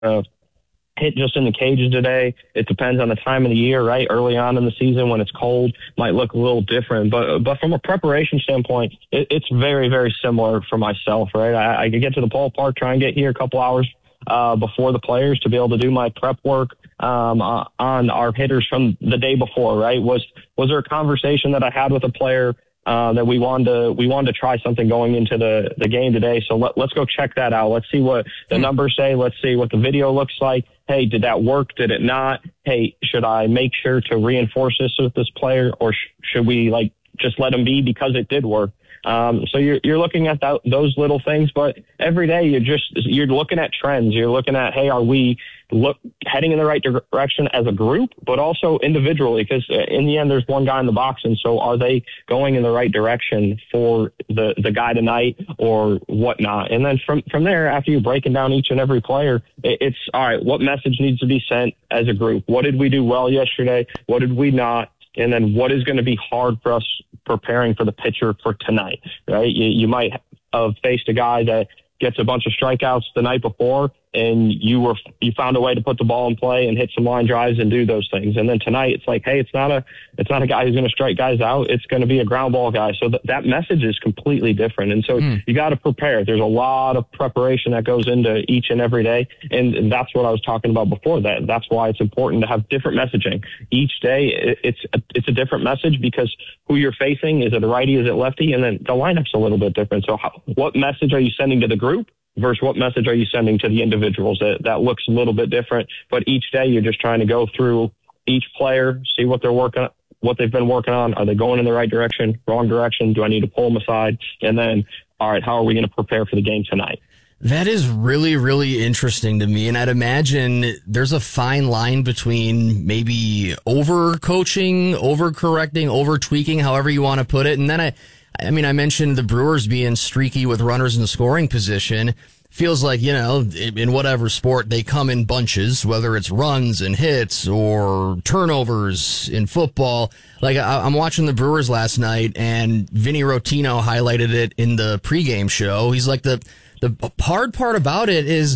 hit just in the cages today. It depends on the time of the year, right? Early on in the season when it's cold might look a little different, but from a preparation standpoint, it's very, very similar for myself, right? I could get to the ballpark, try and get here a couple hours before the players to be able to do my prep work on our hitters from the day before, right? Was there a conversation that I had with a player that we wanted to try something going into the game today? So let's go check that out. Let's see what the numbers say. Let's see what the video looks like. Hey, did that work? Did it not? Hey, should I make sure to reinforce this with this player, or should we just let him be because it did work? So you're looking at those little things, but every day you're looking at trends. You're looking at, hey, are we heading in the right direction as a group, but also individually? Because in the end, there's one guy in the box, and so are they going in the right direction for the guy tonight or whatnot? And then from there, after you're breaking down each and every player, it's all right. What message needs to be sent as a group? What did we do well yesterday? What did we not? And then what is going to be hard for us preparing for the pitcher for tonight, right? You might have faced a guy that gets a bunch of strikeouts the night before, and you found a way to put the ball in play and hit some line drives and do those things. And then tonight it's like, hey, it's not a guy who's going to strike guys out. It's going to be a ground ball guy. So that message is completely different. And so you got to prepare. There's a lot of preparation that goes into each and every day. And that's what I was talking about before. That's why it's important to have different messaging each day. It's a different message because who you're facing, is it a righty, is it lefty? And then the lineup's a little bit different. So what message are you sending to the group versus what message are you sending to the individuals? That looks a little bit different, but each day you're just trying to go through each player, see what they've been working on. Are they going in the right direction, wrong direction? Do I need to pull them aside? And then, all right, how are we going to prepare for the game tonight? That is really, really interesting to me. And I'd imagine there's a fine line between maybe over-coaching, over-correcting, over-tweaking, however you want to put it. And then I mentioned the Brewers being streaky with runners in scoring position. Feels like, in whatever sport, they come in bunches, whether it's runs and hits or turnovers in football. Like, I'm watching the Brewers last night, and Vinny Rotino highlighted it in the pregame show. He's like, the hard part about it is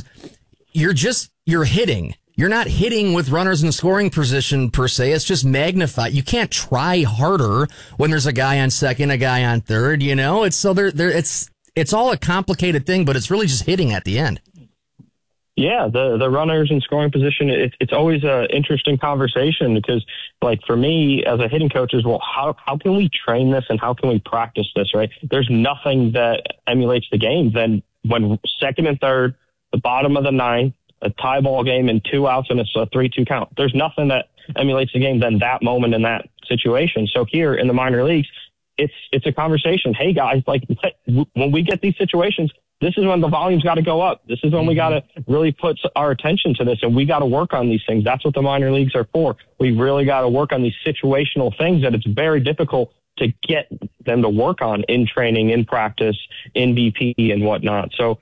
you're hitting. You're not hitting with runners in scoring position per se. It's just magnified. You can't try harder when there's a guy on second, a guy on third, It's so it's all a complicated thing, but it's really just hitting at the end. Yeah, the runners in scoring position, it's always an interesting conversation because, like, for me as a hitting coach is, well, how can we train this and how can we practice this, right? There's nothing that emulates the game than when second and third, the bottom of the ninth, a tie ball game and 2 outs and it's a 3-2 count. There's nothing that emulates the game than that moment in that situation. So here in the minor leagues, it's a conversation. Hey guys, when we get these situations, this is when the volume's got to go up. This is when we got to really put our attention to this, and we got to work on these things. That's what the minor leagues are for. We really got to work on these situational things that it's very difficult to get them to work on in training, in practice, in BP and whatnot. So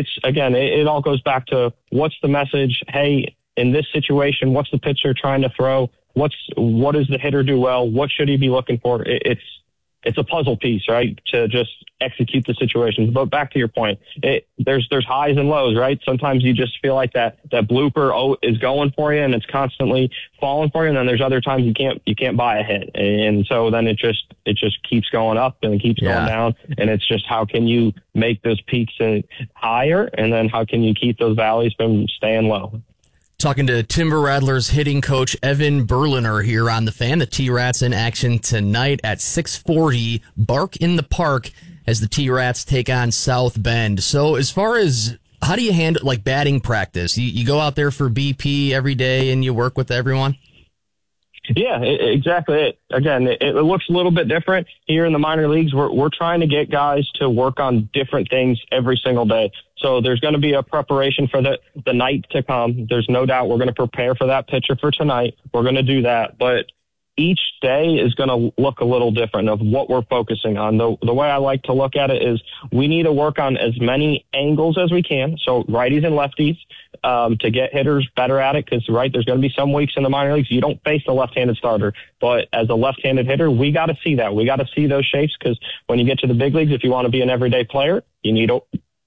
it all goes back to what's the message? Hey, in this situation, what's the pitcher trying to throw? What does the hitter do well? What should he be looking for? It's a puzzle piece, right, to just execute the situations. But back to your point, there's highs and lows, right? Sometimes you just feel like that blooper is going for you and it's constantly falling for you. And then there's other times you can't buy a hit. And so then it just keeps going up and it keeps going down. And it's just, how can you make those peaks higher? And then how can you keep those valleys from staying low? Talking to Timber Rattlers hitting coach Evan Berliner here on The Fan. The T-Rats in action tonight at 6:40. Bark in the Park as the T-Rats take on South Bend. So as far as how do you handle batting practice? You go out there for BP every day and you work with everyone? Yeah, exactly. Again, it looks a little bit different here in the minor leagues. We're trying to get guys to work on different things every single day. So there's going to be a preparation for the night to come. There's no doubt we're going to prepare for that pitcher for tonight. We're going to do that. But each day is going to look a little different of what we're focusing on. The way I like to look at it is we need to work on as many angles as we can. So righties and lefties to get hitters better at it. Because, right, there's going to be some weeks in the minor leagues you don't face a left-handed starter. But as a left-handed hitter, we got to see that. We got to see those shapes because when you get to the big leagues, if you want to be an everyday player, you need to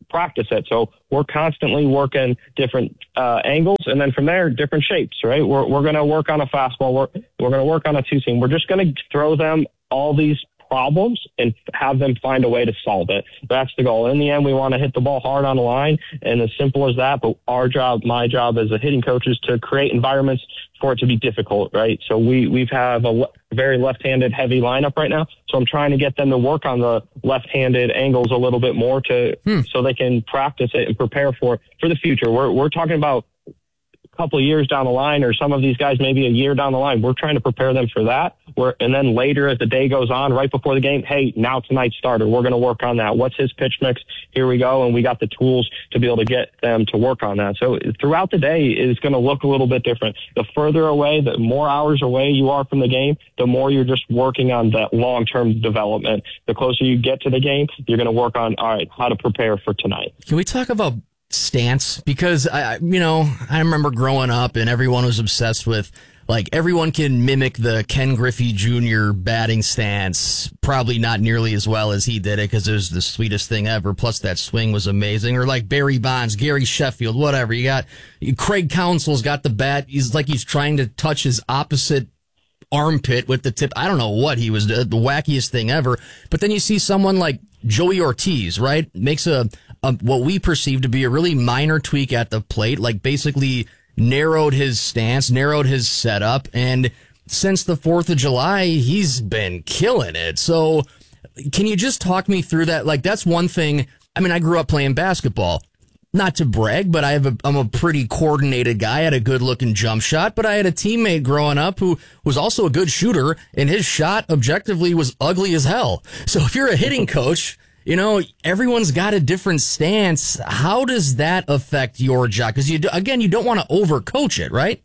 practice it. So we're constantly working different angles, and then from there, different shapes, right? We're going to work on a fastball. We're going to work on a two-seam. We're just going to throw them all these problems and have them find a way to solve it. That's the goal. In the end, we want to hit the ball hard on the line, and as simple as that. But our job, my job as a hitting coach, is to create environments for it to be difficult, right? So we have a very left-handed heavy lineup right now. So I'm trying to get them to work on the left-handed angles a little bit more so they can practice it and prepare for the future. We're talking about couple of years down the line, or some of these guys maybe a year down the line. We're trying to prepare them for that. And then later as the day goes on, right before the game, hey, now tonight's starter, we're going to work on that. What's his pitch mix? Here we go. And we got the tools to be able to get them to work on that. So throughout the day is going to look a little bit different. The further away, the more hours away you are from the game, the more you're just working on that long-term development. The closer you get to the game, you're going to work on, all right, how to prepare for tonight. Can we talk about stance? Because I remember growing up and everyone was obsessed with, like, everyone can mimic the Ken Griffey Jr. batting stance, probably not nearly as well as he did it, because it was the sweetest thing ever. Plus that swing was amazing. Or like Barry Bonds, Gary Sheffield, whatever. You got Craig Counsell's got the bat. He's trying to touch his opposite armpit with the tip. I don't know what he was, the wackiest thing ever. But then you see someone like Joey Ortiz, right? Makes a what we perceive to be a really minor tweak at the plate, like basically narrowed his stance, narrowed his setup, and since the 4th of July, he's been killing it. So can you just talk me through that? Like, that's one thing. I mean, I grew up playing basketball. Not to brag, but I'm a pretty coordinated guy. I had a good-looking jump shot, but I had a teammate growing up who was also a good shooter, and his shot objectively was ugly as hell. So if you're a hitting coach, everyone's got a different stance. How does that affect your job? Because you don't want to overcoach it, right?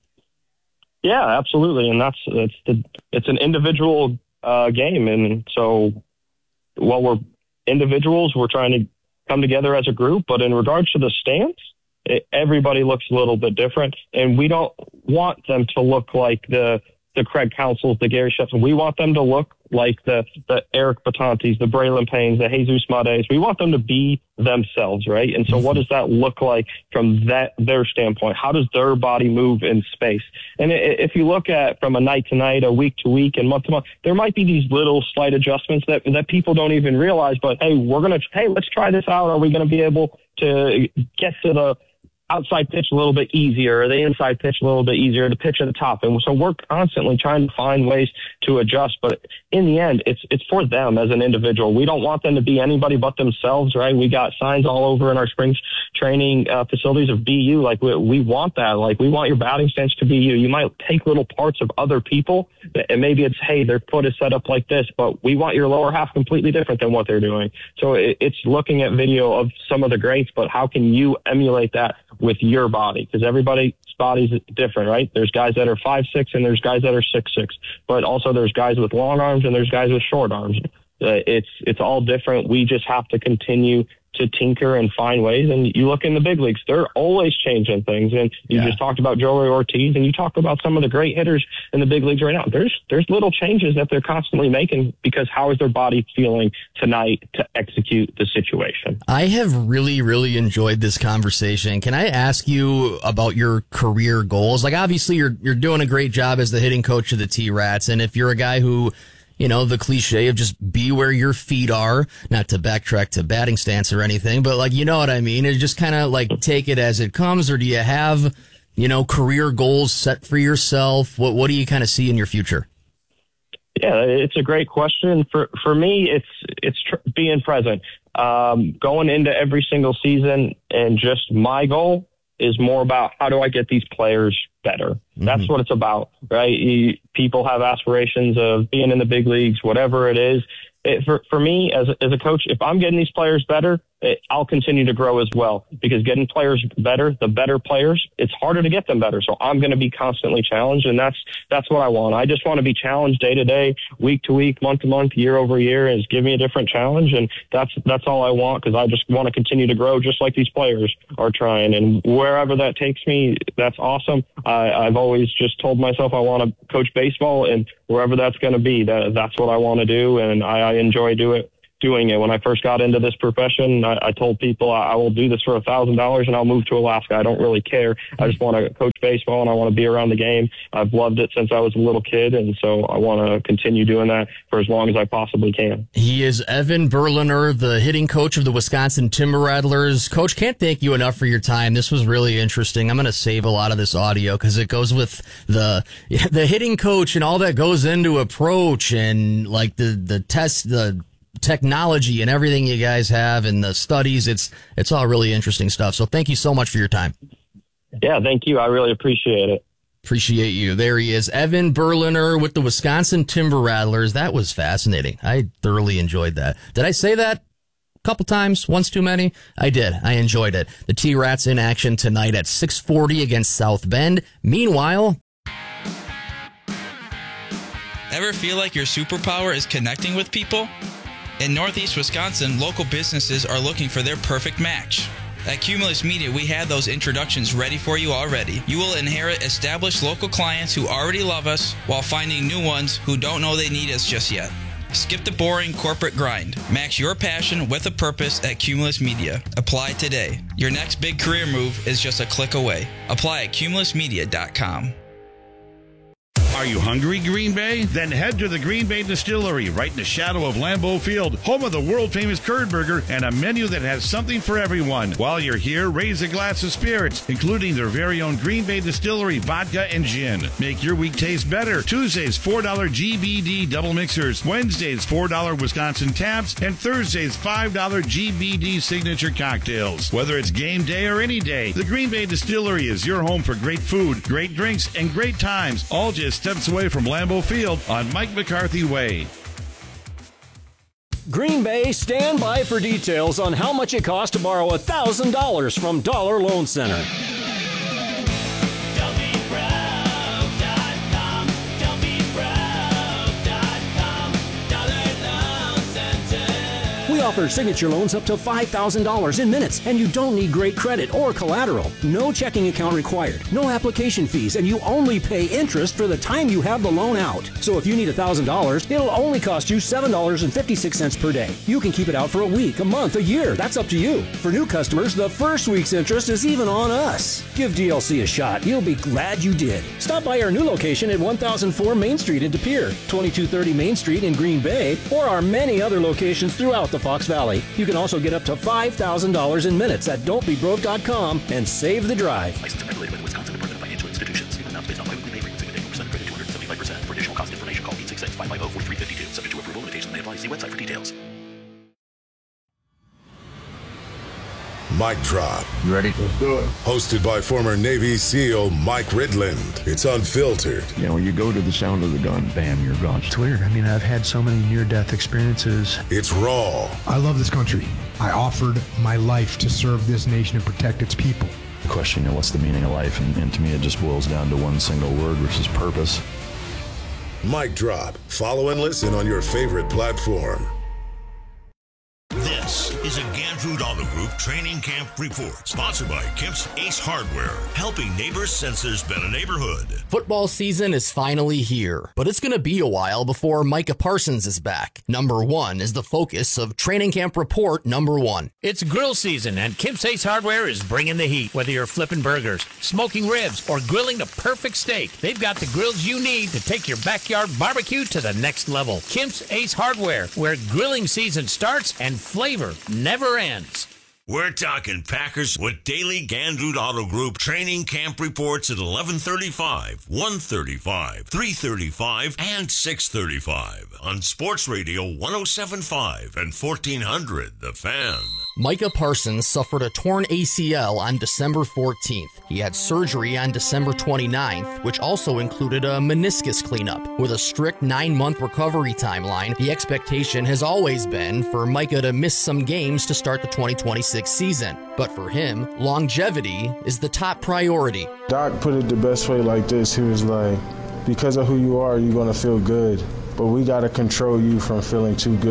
Yeah, absolutely, and it's an individual game, and so while we're individuals, we're trying to come together as a group. But in regards to the stance, everybody looks a little bit different, and we don't want them to look like the Craig Counsell's, the Gary Sheffield. We want them to look like the Eric Batantes, the Braylon Paynes, the Jesus Mades. We want them to be themselves, right? And so what does that look like from their standpoint? How does their body move in space? And if you look at from a night to night, a week to week, and month to month, there might be these little slight adjustments that people don't even realize. But hey, let's try this out. Are we going to be able to get to the outside pitch a little bit easier, or the inside pitch a little bit easier, to pitch at the top? And so we're constantly trying to find ways to adjust. But in the end, it's for them as an individual. We don't want them to be anybody but themselves, right? We got signs all over in our spring training facilities of be you. Like we want that. Like we want your batting stance to be you. You might take little parts of other people, and maybe it's, hey, their foot is set up like this, but we want your lower half completely different than what they're doing. So it's looking at video of some of the greats, but how can you emulate that with your body? Because everybody's body's different, right? There's guys that are 5'6", and there's guys that are 6'6", but also there's guys with long arms and there's guys with short arms. It's all different. We just have to continue to tinker and find ways. And you look in the big leagues, they're always changing things. And you just talked about Joey Ortiz, and you talk about some of the great hitters in the big leagues right now. There's little changes that they're constantly making, because how is their body feeling tonight to execute the situation? I have really, really enjoyed this conversation. Can I ask you about your career goals? Like, obviously you're doing a great job as the hitting coach of the T-Rats. And if you're a guy who, the cliche of just be where your feet are, not to backtrack to batting stance or anything, but like, you know what I mean? It's just kind of like take it as it comes. Or do you have, career goals set for yourself? What do you kind of see in your future? Yeah, it's a great question. For me, it's being present, going into every single season. And just my goal is more about how do I get these players better? That's what it's about, right? People have aspirations of being in the big leagues, whatever it is. For me, as a coach, if I'm getting these players better, I'll continue to grow as well, because getting players better, the better players, it's harder to get them better. So I'm going to be constantly challenged, and that's what I want. I just want to be challenged day to day, week to week, month to month, year over year, and give me a different challenge. And that's all I want, because I just want to continue to grow just like these players are trying. And wherever that takes me, that's awesome. I've always just told myself I want to coach baseball, and wherever that's going to be, that's what I want to do. And I enjoy doing doing it. When I first got into this profession, I told people I will do this for $1,000 and I'll move to Alaska. I don't really care. I just want to coach baseball and I want to be around the game. I've loved it since I was a little kid, and so I want to continue doing that for as long as I possibly can. He is Evan Berliner, the hitting coach of the Wisconsin Timber Rattlers. Coach, can't thank you enough for your time. This was really interesting. I'm going to save a lot of this audio because it goes with the hitting coach and all that goes into approach and like the test, the technology and everything you guys have and the studies. It's all really interesting stuff. So thank you so much for your time. Yeah, thank you. I really appreciate it. Appreciate you. There he is, Evan Berliner with the Wisconsin Timber Rattlers. That was fascinating. I thoroughly enjoyed that. Did I say that a couple times? Once too many? I did. I enjoyed it. The T-Rats in action tonight at 6:40 against South Bend. Meanwhile, ever feel like your superpower is connecting with people? In Northeast Wisconsin, local businesses are looking for their perfect match. At Cumulus Media, we have those introductions ready for you already. You will inherit established local clients who already love us while finding new ones who don't know they need us just yet. Skip the boring corporate grind. Match your passion with a purpose at Cumulus Media. Apply today. Your next big career move is just a click away. Apply at cumulusmedia.com. Are you hungry, Green Bay? Then head to the Green Bay Distillery, right in the shadow of Lambeau Field, home of the world-famous curd burger and a menu that has something for everyone. While you're here, raise a glass of spirits, including their very own Green Bay Distillery vodka and gin. Make your week taste better. Tuesdays, $4 GBD double mixers. Wednesdays, $4 Wisconsin taps. And Thursdays, $5 GBD signature cocktails. Whether it's game day or any day, the Green Bay Distillery is your home for great food, great drinks, and great times, all just steps away from Lambeau Field on Mike McCarthy Way. Green Bay, stand by for details on how much it costs to borrow $1,000 from Dollar Loan Center. We offer signature loans up to $5,000 in minutes, and you don't need great credit or collateral. No checking account required, no application fees, and you only pay interest for the time you have the loan out. So if you need $1,000, it'll only cost you $7.56 per day. You can keep it out for a week, a month, a year. That's up to you. For new customers, the first week's interest is even on us. Give DLC a shot. You'll be glad you did. Stop by our new location at 1004 Main Street in De Pere, 2230 Main Street in Green Bay, or our many other locations throughout the Fox Valley. You can also get up to $5,000 in minutes at don'tbebroke.com and save the drive. Licensed and regulated by the Wisconsin Department of Financial Institutions. Payment amounts based on biweekly pay rates. Payment date percent credit 275%. For additional cost information, call 866-550-4352. Subject to approval, limitations may apply. See website for details. Mic Drop. You ready? Let's do it. Hosted by former Navy SEAL Mike Ridland. It's unfiltered. You know, when you go to the sound of the gun, bam, you're gone. It's weird. I mean, I've had so many near-death experiences. It's raw. I love this country. I offered my life to serve this nation and protect its people. The question, what's the meaning of life? And to me, it just boils down to one single word, which is purpose. Mic Drop. Follow and listen on your favorite platform. This is a Gandrud Auto Group Training Camp Report, sponsored by Kemp's Ace Hardware, helping neighbors sense there's been a neighborhood. Football season is finally here, but it's going to be a while before Micah Parsons is back. Number one is the focus of Training Camp Report number 1. It's grill season, and Kemp's Ace Hardware is bringing the heat. Whether you're flipping burgers, smoking ribs, or grilling the perfect steak, they've got the grills you need to take your backyard barbecue to the next level. Kemp's Ace Hardware, where grilling season starts and flavor never ends. We're talking Packers with daily Gandrud Auto Group Training Camp Reports at 11:35, 1:35, 3:35, and 6:35 on Sports Radio 107.5 and 1400 The Fan. Micah Parsons suffered a torn ACL on December 14th. He had surgery on December 29th, which also included a meniscus cleanup. With a strict 9-month recovery timeline, the expectation has always been for Micah to miss some games to start the 2026 season. But for him, longevity is the top priority. Doc put it the best way like this. He was like, because of who you are, you're going to feel good. But we got to control you from feeling too good.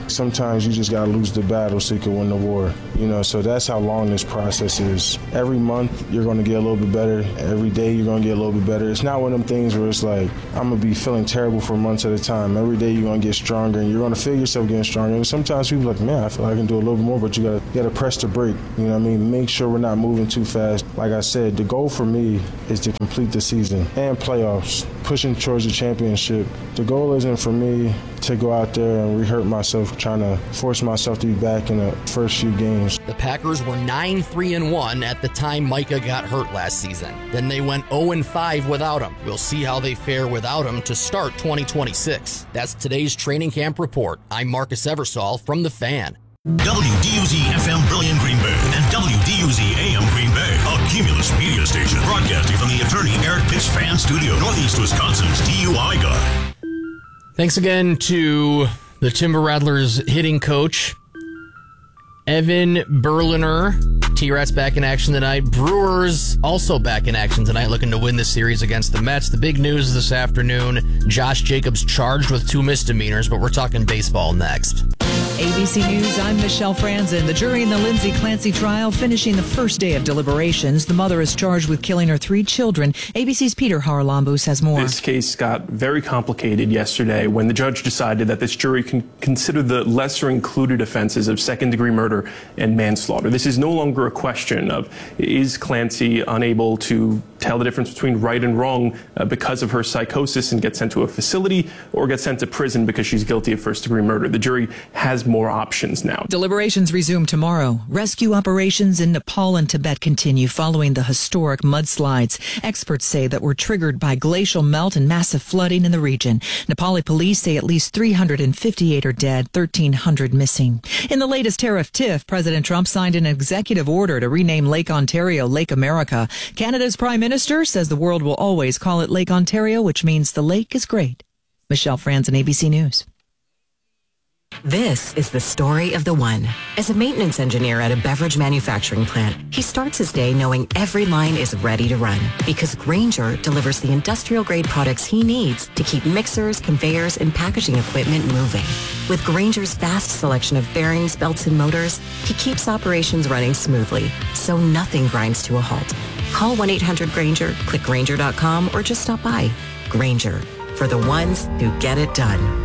sometimes you just got to lose the battle so you can win the war. So that's how long this process is. Every month, you're going to get a little bit better. Every day, you're going to get a little bit better. It's not one of them things where it's like, I'm going to be feeling terrible for months at a time. Every day, you're going to get stronger, and you're going to feel yourself getting stronger. And sometimes people are like, man, I feel like I can do a little bit more, but you got to press the brake. You know what I mean? Make sure we're not moving too fast. Like I said, the goal for me is to complete the season and playoffs, pushing towards the championship. The goal isn't for me to go out there and re-hurt myself, trying to force myself to be back in the first few games. The Packers were 9-3-1 at the time Micah got hurt last season. Then they went 0-5 without him. We'll see how they fare without him to start 2026. That's today's training camp report. I'm Marcus Eversole from The Fan. WDUZ-FM Brilliant Green Bay and WDUZ-AM Green Bay, a Cumulus media station, broadcasting from the Attorney Eric Pitts Fan Studio, Northeast Wisconsin's DUI guy. Thanks again to the Timber Rattlers hitting coach, Evan Berliner. T-Rats back in action tonight. Brewers also back in action tonight, looking to win this series against the Mets. The big news this afternoon, Josh Jacobs charged with 2 misdemeanors, but we're talking baseball next. ABC News, I'm Michelle Franzen. The jury in the Lindsay Clancy trial finishing the first day of deliberations. The mother is charged with killing her 3 children. ABC's Peter Haralambous has more. This case got very complicated yesterday when the judge decided that this jury can consider the lesser included offenses of second-degree murder and manslaughter. This is no longer a question of, is Clancy unable to tell the difference between right and wrong because of her psychosis and get sent to a facility, or get sent to prison because she's guilty of first-degree murder. The jury has more options now. Deliberations resume tomorrow. Rescue operations in Nepal and Tibet continue following the historic mudslides. Experts say that were triggered by glacial melt and massive flooding in the region. Nepali police say at least 358 are dead, 1,300 missing. In the latest tariff tiff, President Trump signed an executive order to rename Lake Ontario Lake America. Canada's Prime Minister says the world will always call it Lake Ontario, which means the lake is great. Michelle Franzen, ABC News. This is the story of the one. As a maintenance engineer at a beverage manufacturing plant, he starts his day knowing every line is ready to run because Grainger delivers the industrial-grade products he needs to keep mixers, conveyors, and packaging equipment moving. With Grainger's vast selection of bearings, belts, and motors, he keeps operations running smoothly, so nothing grinds to a halt. Call 1-800-GRAINGER, click Grainger.com, or just stop by. Grainger, for the ones who get it done.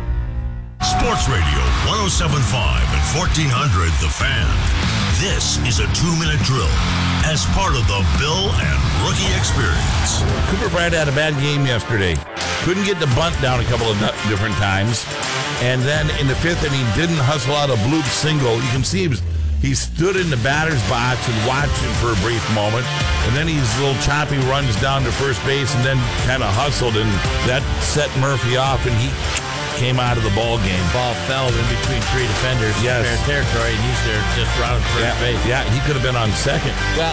Sports Radio 107.5 and 1400 The Fan. This is a 2-minute drill as part of the Bill and Rookie Experience. Cooper Pratt had a bad game yesterday. Couldn't get the bunt down a couple of different times. And then in the 5th inning, didn't hustle out a bloop single. You can see he stood in the batter's box and watched him for a brief moment. And then he's a little choppy, runs down to first base and then kind of hustled. And that set Murphy off, and he came out of the ball game. Ball fell in between 3 defenders. Yes. In fair territory, and he's there just round first base. Yeah, he could have been on second. Well,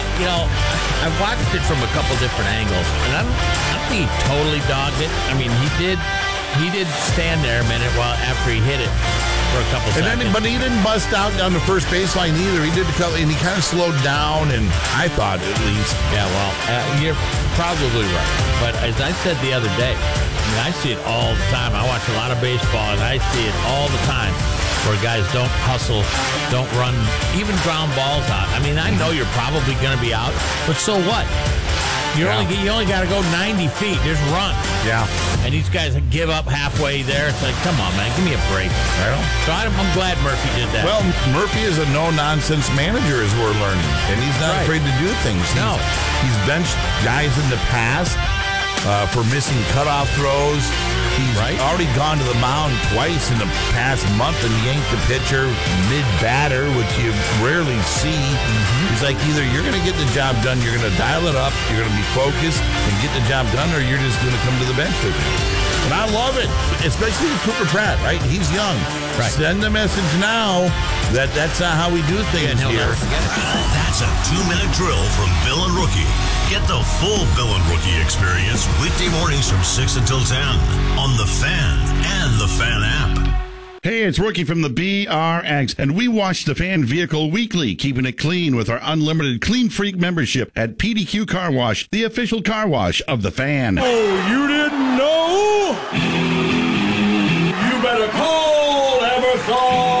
I watched it from a couple different angles, and I don't think he totally dogged it. I mean, he did stand there a minute after he hit it for a couple seconds. But he didn't bust out down the first baseline either. He did a couple, and he kind of slowed down, and I thought at least. Yeah, well, you're probably right. But as I said the other day, I see it all the time. I watch a lot of baseball, and I see it all the time where guys don't hustle, don't run, even ground balls out. I mean, I know you're probably going to be out, but so what? You only got to go 90 feet. Just run. Yeah. And these guys give up halfway there. It's like, come on, man, give me a break. So I'm glad Murphy did that. Well, Murphy is a no-nonsense manager, as we're learning, and he's not afraid to do things. He's benched guys in the past for missing cutoff throws. He's already gone to the mound twice in the past month and yanked the pitcher mid-batter, which you rarely see. He's like, either you're going to get the job done, you're going to dial it up, you're going to be focused and get the job done, or you're just going to come to the bench with me. And I love it, especially with Cooper Pratt, right? He's young. Send the message now that that's not how we do things here. That's a 2-minute drill from Bill and Rookie. Get the full Bill and Rookie experience weekday mornings from 6 until 10 on The Fan and The Fan app. Hey, it's Rookie from the BRX, and we wash the Fan vehicle weekly, keeping it clean with our unlimited Clean Freak membership at PDQ Car Wash, the official car wash of the Fan. Oh, you didn't know? You better call Eversole.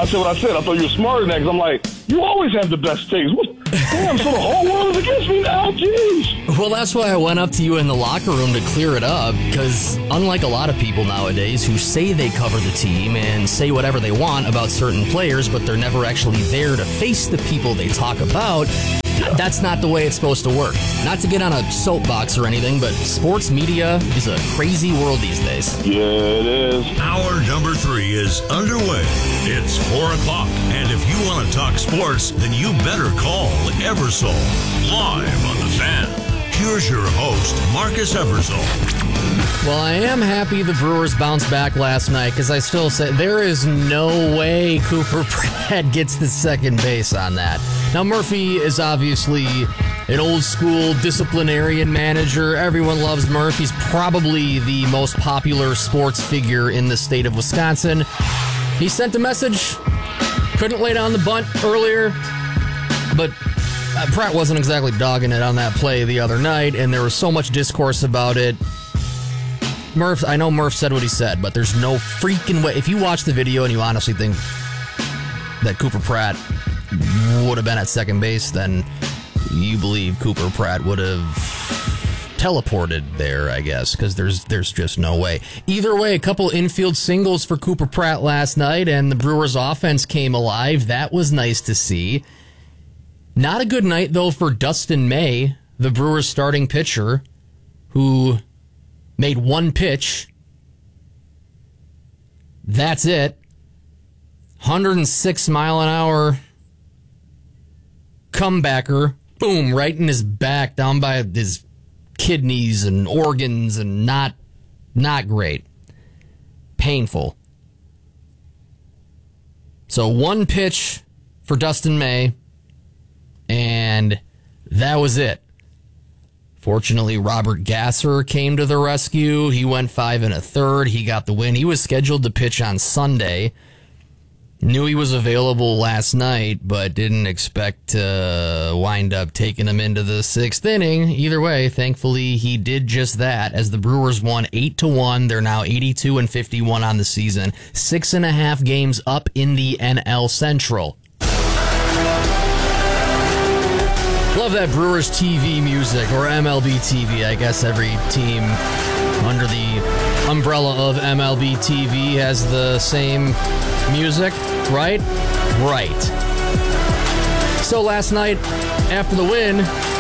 why I said what I said. I thought you were smarter than that, because I'm like, you always have the best takes. Damn, so the whole world is against me now? Jeez. Well, that's why I went up to you in the locker room to clear it up, because unlike a lot of people nowadays who say they cover the team and say whatever they want about certain players, but they're never actually there to face the people they talk about, that's not the way it's supposed to work. Not to get on a soapbox or anything, but sports media is a crazy world these days. Yeah, it is. Hour number 3 is underway. It's 4 o'clock, and if you want to talk sports, then you better call Eversole. Live on the Fan. Here's your host, Marcus Eversole. Well, I am happy the Brewers bounced back last night, because I still say there is no way Cooper Pratt gets the second base on that. Now, Murphy is obviously an old-school disciplinarian manager. Everyone loves Murphy. He's probably the most popular sports figure in the state of Wisconsin. He sent a message, couldn't lay down the bunt earlier, but Pratt wasn't exactly dogging it on that play the other night, and there was so much discourse about it. I know Murph said what he said, but there's no freaking way. If you watch the video and you honestly think that Cooper Pratt would have been at second base, then you believe Cooper Pratt would have teleported there, I guess, because there's just no way. Either way, a couple infield singles for Cooper Pratt last night, and the Brewers' offense came alive. That was nice to see. Not a good night, though, for Dustin May, the Brewers' starting pitcher, who made one pitch. That's it. 106-mile-an-hour comebacker. Boom, right in his back, down by his kidneys and organs, and not great. Painful. So one pitch for Dustin May, and that was it. Fortunately, Robert Gasser came to the rescue. He went 5 1/3. He got the win. He was scheduled to pitch on Sunday. Knew he was available last night, but didn't expect to wind up taking him into the 6th inning. Either way, thankfully, he did just that, as the Brewers won 8-1. They're now 82-51 on the season. 6.5 games up in the NL Central. Love that Brewers TV music, or MLB TV. I guess every team under the umbrella of MLB TV has the same music, right? Right. So last night, after the win,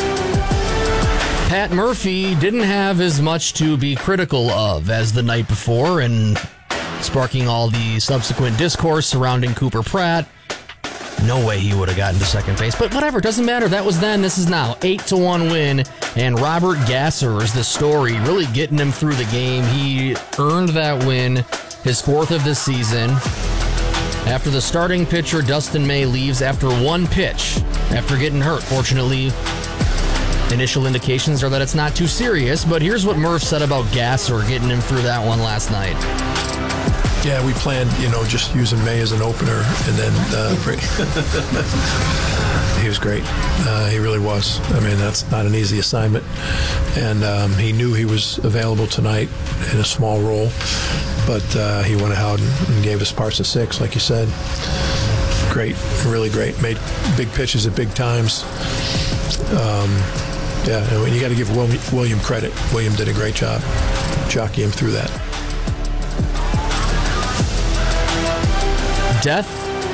Pat Murphy didn't have as much to be critical of as the night before, and sparking all the subsequent discourse surrounding Cooper Pratt. No way he would have gotten to second base, but whatever, doesn't matter. That was then, this is now. 8-1 win, and Robert Gasser is the story, really getting him through the game. He earned that win, his 4th of the season. After the starting pitcher, Dustin May, leaves after one pitch after getting hurt. Fortunately, initial indications are that it's not too serious, but here's what Murph said about Gasser getting him through that one last night. Yeah, we planned, just using May as an opener, and then he was great. He really was. I mean, that's not an easy assignment, and he knew he was available tonight in a small role, but he went out and gave us parts of 6, like you said. Great, really great. Made big pitches at big times. Yeah, and you got to give William credit. William did a great job jockeying him through that. Death,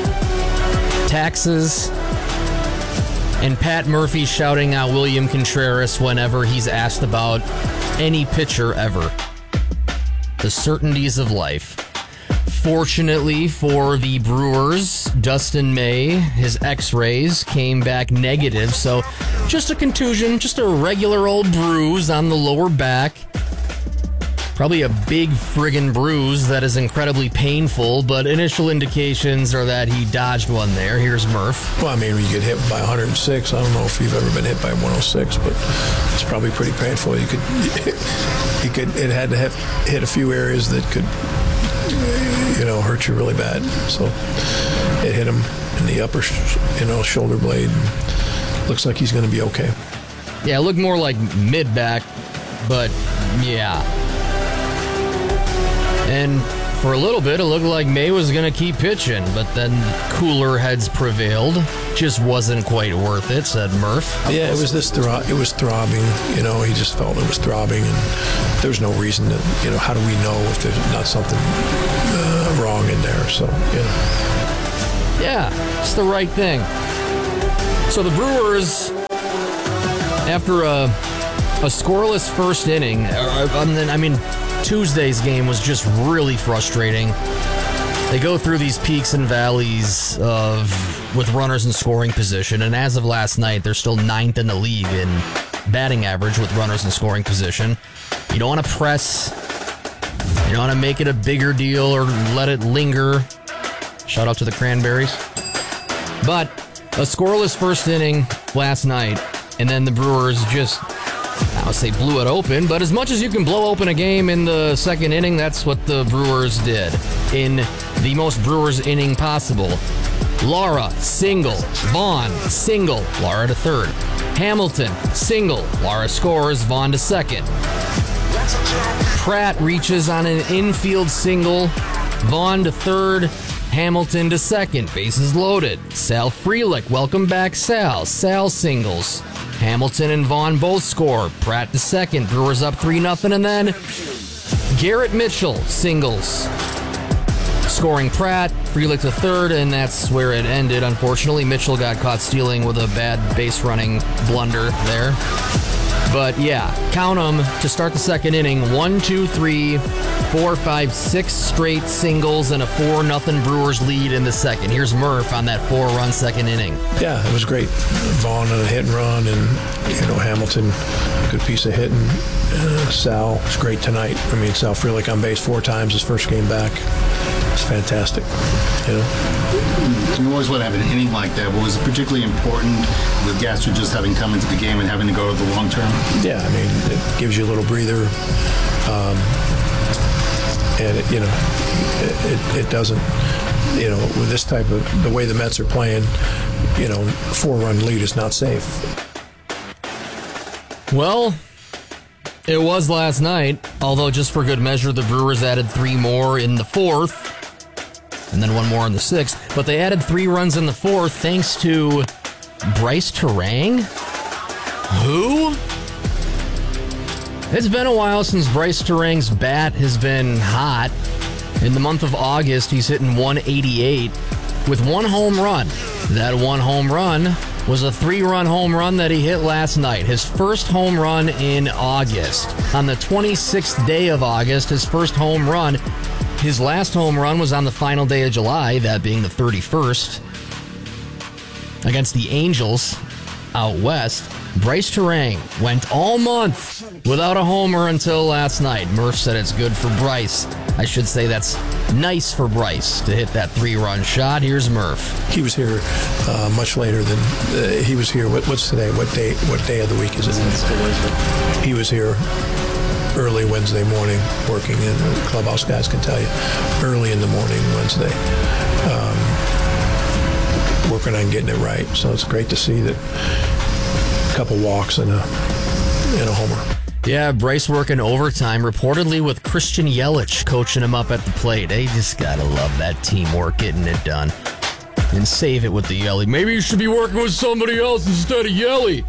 taxes, and Pat Murphy shouting out William Contreras whenever he's asked about any pitcher ever. The certainties of life. Fortunately for the Brewers, Dustin May, his x-rays came back negative, so just a contusion, just a regular old bruise on the lower back. Probably a big friggin' bruise that is incredibly painful, but initial indications are that he dodged one there. Here's Murph. Well, I mean, when you get hit by 106, I don't know if you've ever been hit by 106, but it's probably pretty painful. It had to have hit a few areas that could, hurt you really bad. So it hit him in the upper, shoulder blade. Looks like he's going to be okay. Yeah, it looked more like mid-back, but yeah. And For a little bit, it looked like May was going to keep pitching, but then cooler heads prevailed. Just wasn't quite worth it, said Murph. Yeah, it was it was throbbing. He just felt it was throbbing, and there's no reason to, how do we know if there's not something wrong in there? So, Yeah, it's the right thing. So the Brewers, after a scoreless first inning, Tuesday's game was just really frustrating. They go through these peaks and valleys with runners in scoring position, and as of last night, they're still 9th in the league in batting average with runners in scoring position. You don't want to press. You don't want to make it a bigger deal or let it linger. Shout out to the Cranberries. But a scoreless first inning last night, and then the Brewers just, I would say blew it open, but as much as you can blow open a game in the second inning, that's what the Brewers did in the most Brewers inning possible. Lara, single. Vaughn, single. Lara to third. Hamilton, single. Lara scores. Vaughn to second. Pratt reaches on an infield single. Vaughn to third. Hamilton to second. Bases loaded. Sal Frelick, welcome back, Sal. Sal singles. Hamilton and Vaughn both score. Pratt to second. Brewers up 3-0, and then Garrett Mitchell singles. Scoring Pratt, Frelick to third, and that's where it ended. Unfortunately, Mitchell got caught stealing with a bad base running blunder there. But yeah, count them to start the second inning. 1, 2, 3, 4, 5, 6 straight singles and a 4-0 Brewers lead in the second. Here's Murph on that 4-run second inning. Yeah, it was great. Vaughn on a hit and run, and Hamilton, good piece of hitting. Sal was great tonight. Sal Frelick on base 4 times his first game back. It's fantastic. You always want to have an inning like that, but was it particularly important with Gasser just having come into the game and having to go to the long term? Yeah, it gives you a little breather, and it doesn't. With this type of the way the Mets are playing, 4-run lead is not safe. Well, it was last night, although just for good measure, the Brewers added 3 more in the 4th. And then 1 more in the 6th. But they added 3 runs in the 4th thanks to Bryce Terang. Who? It's been a while since Bryce Terang's bat has been hot. In the month of August, he's hitting 188 with 1 home run. That 1 home run was a 3-run home run that he hit last night. His first home run in August. On the 26th day of August, his first home run. His last home run was on the final day of July, that being the 31st, against the Angels out west. Bryce Terang went all month without a homer until last night. Murph said it's good for Bryce. I should say that's nice for Bryce to hit that 3-run shot. Here's Murph. He was here much later than he was here. What's today? What day of the week is it? He was here early Wednesday morning working, and the clubhouse guys can tell you, early in the morning Wednesday, working on getting it right. So it's great to see that a couple walks and a homer. Yeah, Bryce working overtime, reportedly with Christian Yelich coaching him up at the plate. They just gotta love that teamwork, getting it done. And save it with the Yelly. Maybe you should be working with somebody else instead of Yelly.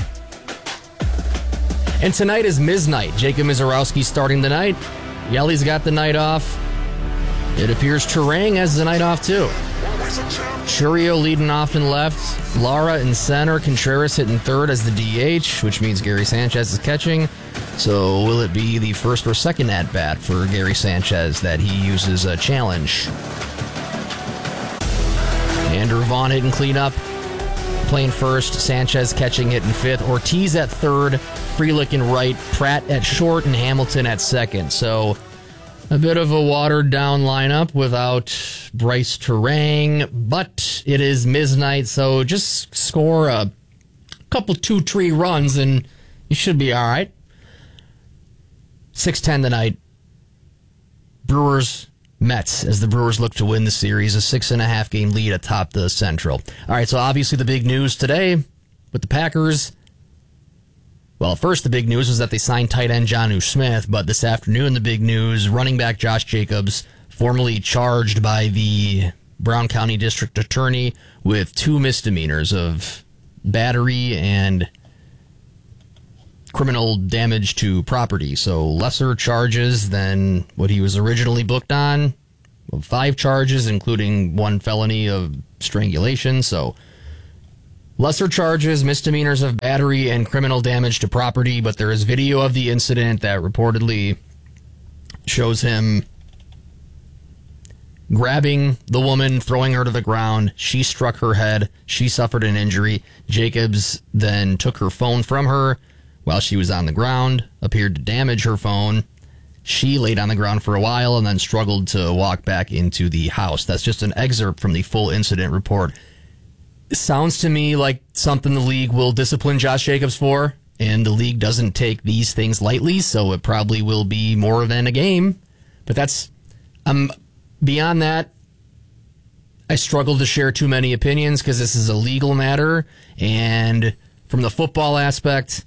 And tonight is Miz night. Jacob Mizorowski starting the night. Yelly's got the night off. It appears Terang has the night off too. Churio leading off in left. Lara in center. Contreras hitting third as the DH, which means Gary Sanchez is catching. So will it be the first or second at-bat for Gary Sanchez that he uses a challenge? Andrew Vaughn hitting cleanup, playing first. Sanchez catching, hitting fifth. Ortiz at third. Frelick in right. Pratt at short, and Hamilton at second. So a bit of a watered-down lineup without Bryce Terang, but it is midnight, so just score a couple 2-3 runs, and you should be all right. 6-10 tonight. Brewers-Mets, as the Brewers look to win the series, a 6.5-game lead atop the Central. All right, so obviously the big news today with the Packers. Well, first the big news was that they signed tight end Jonnu Smith, but this afternoon the big news, running back Josh Jacobs formally charged by the Brown County District Attorney with 2 misdemeanors of battery and criminal damage to property. So lesser charges than what he was originally booked on. 5 charges, including 1 felony of strangulation. So lesser charges, misdemeanors of battery and criminal damage to property. But there is video of the incident that reportedly shows him grabbing the woman, throwing her to the ground. She struck her head. She suffered an injury. Jacobs then took her phone from her while she was on the ground, appeared to damage her phone. She laid on the ground for a while and then struggled to walk back into the house. That's just an excerpt from the full incident report. It sounds to me like something the league will discipline Josh Jacobs for, and the league doesn't take these things lightly, so it probably will be more than a game. But that's... beyond that, I struggle to share too many opinions because this is a legal matter, and from the football aspect,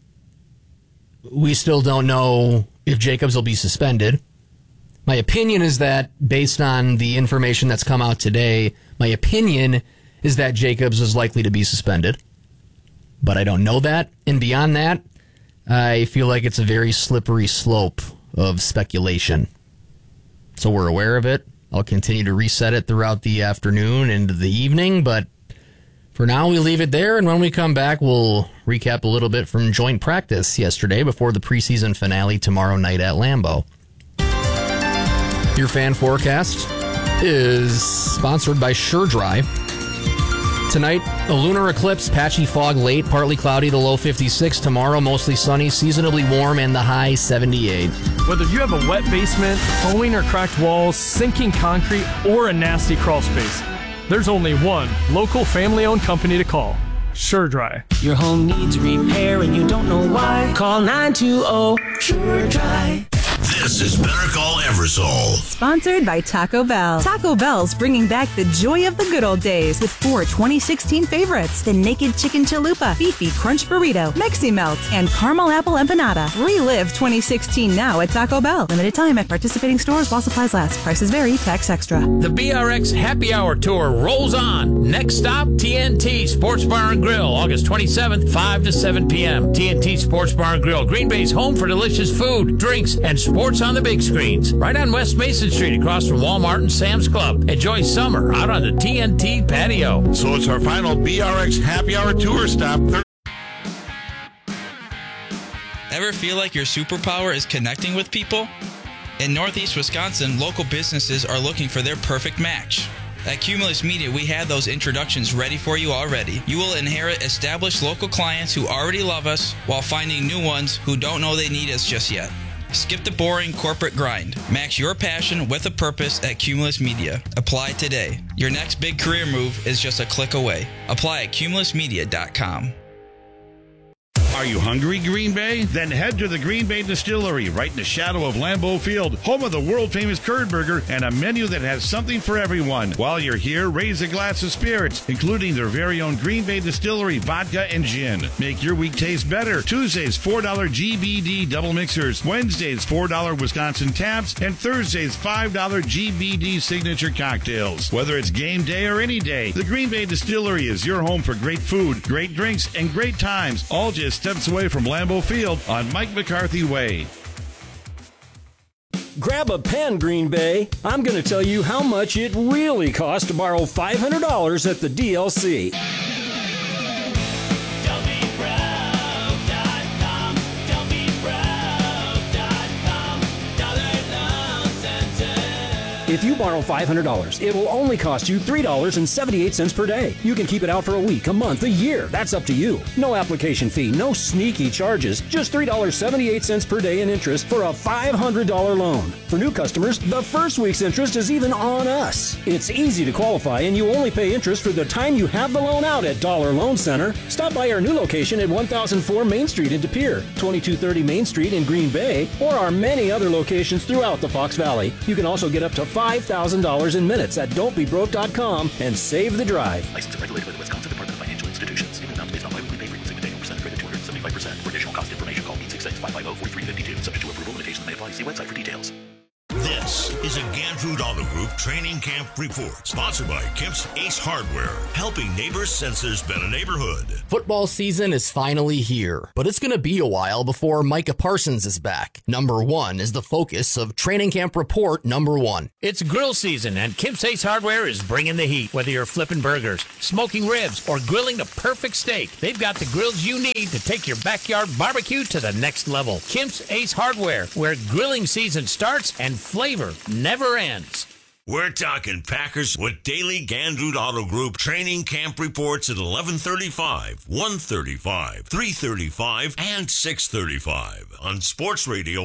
we still don't know if Jacobs will be suspended. My opinion is that, based on the information that's come out today, my opinion is that Jacobs is likely to be suspended. But I don't know that, and beyond that, I feel like it's a very slippery slope of speculation. So we're aware of it. I'll continue to reset it throughout the afternoon into the evening, but for now we leave it there, and when we come back, we'll recap a little bit from joint practice yesterday before the preseason finale tomorrow night at Lambeau. Your fan forecast is sponsored by SureDry. Tonight, a lunar eclipse, patchy fog late, partly cloudy, the low 56. Tomorrow, mostly sunny, seasonably warm, and the high 78. Whether you have a wet basement, owing or cracked walls, sinking concrete, or a nasty crawl space, there's only one local family-owned company to call. SureDry. Your home needs repair and you don't know why? Call 920 SureDry. This is Better Call Eversole. Sponsored by Taco Bell. Taco Bell's bringing back the joy of the good old days with 4 2016 favorites. The Naked Chicken Chalupa, Beefy Crunch Burrito, Mexi Melt, and Caramel Apple Empanada. Relive 2016 now at Taco Bell. Limited time at participating stores while supplies last. Prices vary. Tax extra. The BRX Happy Hour Tour rolls on. Next stop, TNT Sports Bar and Grill, August 27th, 5 to 7 p.m. TNT Sports Bar and Grill, Green Bay's home for delicious food, drinks, and sports on the big screens. Right on West Mason Street, across from Walmart and Sam's Club. Enjoy summer out on the TNT patio. So it's our final BRX Happy Hour Tour stop. Ever feel like your superpower is connecting with people? In Northeast Wisconsin, local businesses are looking for their perfect match. At Cumulus Media, we have those introductions ready for you already. You will inherit established local clients who already love us while finding new ones who don't know they need us just yet. Skip the boring corporate grind. Match your passion with a purpose at Cumulus Media. Apply today. Your next big career move is just a click away. Apply at cumulusmedia.com. Are you hungry, Green Bay? Then head to the Green Bay Distillery, right in the shadow of Lambeau Field, home of the world-famous curd burger and a menu that has something for everyone. While you're here, raise a glass of spirits, including their very own Green Bay Distillery vodka and gin. Make your week taste better. Tuesdays, $4 GBD double mixers. Wednesdays, $4 Wisconsin taps. And Thursdays, $5 GBD signature cocktails. Whether it's game day or any day, the Green Bay Distillery is your home for great food, great drinks, and great times, all just steps away from Lambeau Field on Mike McCarthy Way. Grab a pen, Green Bay. I'm going to tell you how much it really costs to borrow $500 at the DLC. If you borrow $500, it will only cost you $3.78 per day. You can keep it out for a week, a month, a year. That's up to you. No application fee, no sneaky charges. Just $3.78 per day in interest for a $500 loan. For new customers, the first week's interest is even on us. It's easy to qualify, and you only pay interest for the time you have the loan out at Dollar Loan Center. Stop by our new location at 1004 Main Street in De Pere, 2230 Main Street in Green Bay, or our many other locations throughout the Fox Valley. You can also get up to $5,000 in minutes at don'tbebroke.com and save the drive. Licensed and regulated by the Wisconsin Department of Financial Institutions. Payment amounts based on biweekly pay frequency with annual percent rate of 275%. For additional cost information, call 866-550-4352. Subject to approval, limitations may apply. See website for details. This is a Gandrud Auto Group training camp report, sponsored by Kemp's Ace Hardware, helping neighbors since there's been a neighborhood. Football season is finally here, but it's going to be a while before Micah Parsons is back. Number 1 is the focus of training camp report number 1. It's grill season, and Kemp's Ace Hardware is bringing the heat. Whether you're flipping burgers, smoking ribs, or grilling the perfect steak, they've got the grills you need to take your backyard barbecue to the next level. Kemp's Ace Hardware, where grilling season starts and flavor never ends. We're talking Packers with daily Gandrud Auto Group training camp reports at 11:35, 1:35, 3:35, and 6:35 on Sports Radio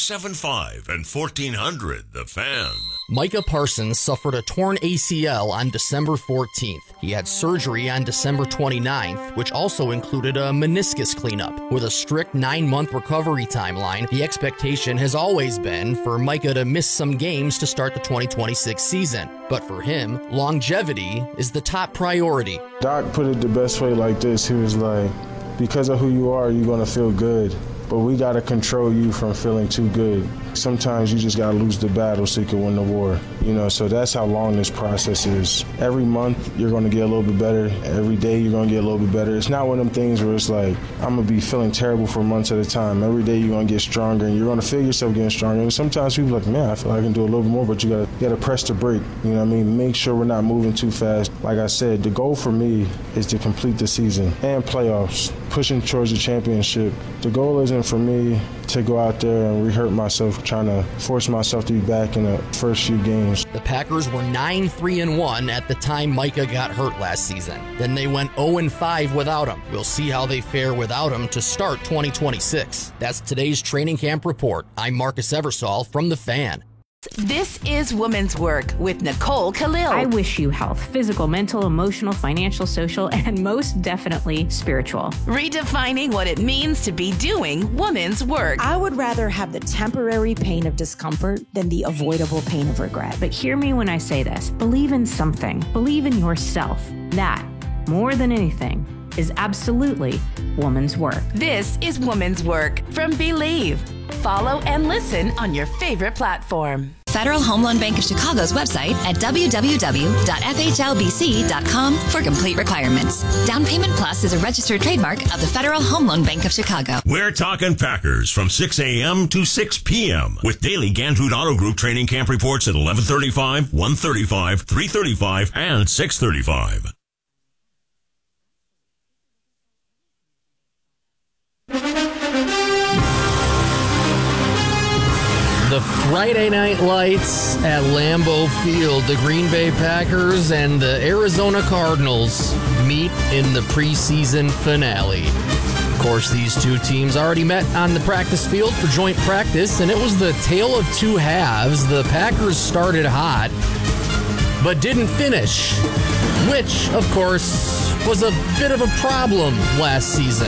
107.5 and 1400 The Fan. Micah Parsons suffered a torn ACL on December 14th. He had surgery on December 29th, which also included a meniscus cleanup. With a strict 9-month recovery timeline, the expectation has always been for Micah to miss some games to start the 2026 season. But for him, longevity is the top priority. Doc put it the best way like this. He was like, because of who you are, you're going to feel good. But we got to control you from feeling too good. Sometimes you just got to lose the battle so you can win the war. So that's how long this process is. Every month, you're going to get a little bit better. Every day, you're going to get a little bit better. It's not one of them things where it's like, I'm going to be feeling terrible for months at a time. Every day, you're going to get stronger, and you're going to feel yourself getting stronger. And sometimes people are like, man, I feel like I can do a little bit more, but you got to press the brake. You know what I mean? Make sure we're not moving too fast. Like I said, the goal for me is to complete the season and playoffs, pushing towards the championship. The goal isn't for me to go out there and re-hurt myself, trying to force myself to be back in the first few games. The Packers were 9-3-1 at the time Micah got hurt last season. Then they went 0-5 without him. We'll see how they fare without him to start 2026. That's today's training camp report. I'm Marcus Eversole from The Fan. This is Women's Work with Nicole Khalil. I wish you health, physical, mental, emotional, financial, social, and most definitely spiritual. Redefining what it means to be doing women's work. I would rather have the temporary pain of discomfort than the avoidable pain of regret. But hear me when I say this. Believe in something. Believe in yourself. That, more than anything, is absolutely woman's work. This is Woman's Work from Believe. Follow and listen on your favorite platform. Federal Home Loan Bank of Chicago's website at www.fhlbc.com for complete requirements. Down Payment Plus is a registered trademark of the Federal Home Loan Bank of Chicago. We're talking Packers from 6 a.m. to 6 p.m. with daily Gandrud Auto Group training camp reports at 11:35, 1:35, 3:35, and 6:35. The Friday Night Lights at Lambeau Field. The Green Bay Packers and the Arizona Cardinals meet in the preseason finale. Of course, these two teams already met on the practice field for joint practice, and it was the tale of two halves. The Packers started hot, but didn't finish, which, of course, was a bit of a problem last season.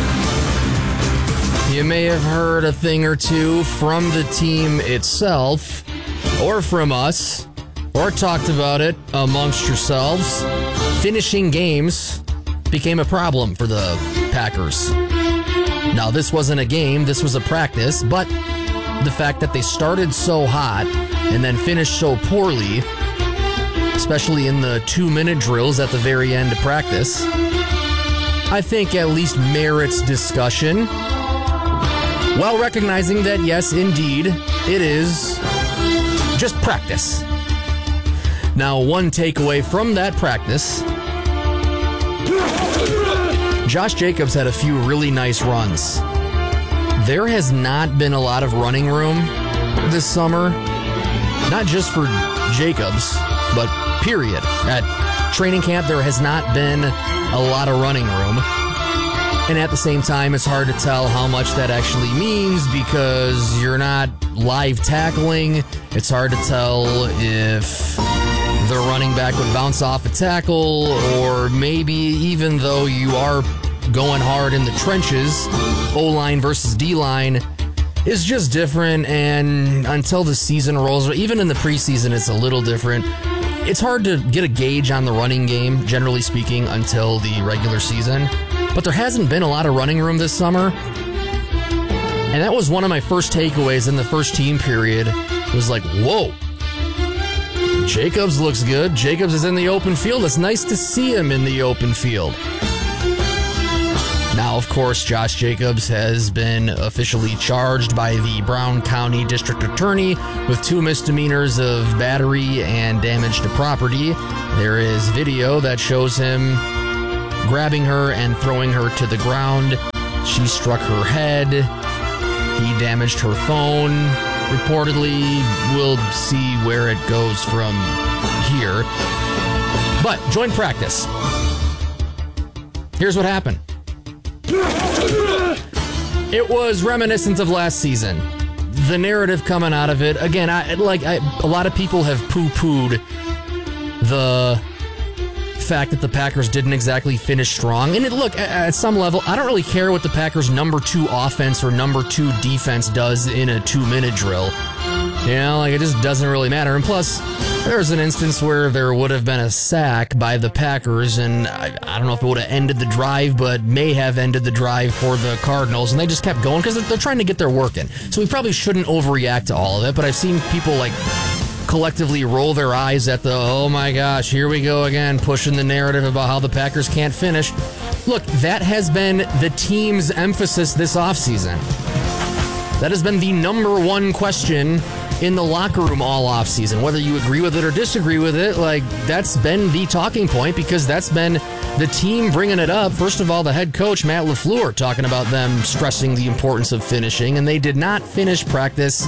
You may have heard a thing or two from the team itself, or from us, or talked about it amongst yourselves. Finishing games became a problem for the Packers. Now, this wasn't a game, this was a practice, but the fact that they started so hot and then finished so poorly, especially in the 2-minute drills at the very end of practice, I think at least merits discussion. While recognizing that, yes, indeed, it is just practice. Now, one takeaway from that practice, Josh Jacobs had a few really nice runs. There has not been a lot of running room this summer, not just for Jacobs, but period. At training camp, there has not been a lot of running room. And at the same time, it's hard to tell how much that actually means because you're not live tackling. It's hard to tell if the running back would bounce off a tackle, or maybe even though you are going hard in the trenches, O-line versus D-line is just different. And until the season rolls, or even in the preseason, it's a little different. It's hard to get a gauge on the running game, generally speaking, until the regular season. But there hasn't been a lot of running room this summer. And that was one of my first takeaways in the first team period. It was like, whoa, Jacobs looks good. Jacobs is in the open field. It's nice to see him in the open field. Now, of course, Josh Jacobs has been officially charged by the Brown County District Attorney with 2 misdemeanors of battery and damage to property. There is video that shows him grabbing her and throwing her to the ground. She struck her head. He damaged her phone. Reportedly, we'll see where it goes from here. But joint practice. Here's what happened. It was reminiscent of last season. The narrative coming out of it, again, a lot of people have poo-pooed the fact that the Packers didn't exactly finish strong. And look, at some level, I don't really care what the Packers' number 2 offense or number 2 defense does in a 2-minute drill. You know, it just doesn't really matter. And plus, there's an instance where there would have been a sack by the Packers, and I don't know if it would have ended the drive, but may have ended the drive for the Cardinals, and they just kept going because they're trying to get their work in. So we probably shouldn't overreact to all of it, but I've seen people collectively roll their eyes at the, oh my gosh, here we go again, pushing the narrative about how the Packers can't finish. Look, that has been the team's emphasis this offseason. That has been the number 1 question in the locker room all offseason. Whether you agree with it or disagree with it, that's been the talking point because that's been the team bringing it up. First of all, the head coach, Matt LaFleur, talking about them stressing the importance of finishing, and they did not finish practice